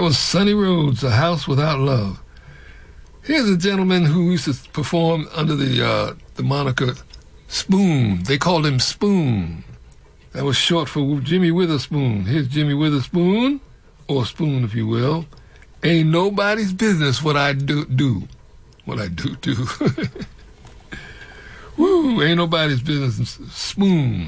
was Sonny Rhodes, A House Without Love. Here's a gentleman who used to perform under the moniker Spoon. They called him Spoon. That was short for Jimmy Witherspoon. Here's Jimmy Witherspoon, or Spoon if you will. Ain't nobody's business what I do. What I do. Woo, ain't nobody's business. Spoon.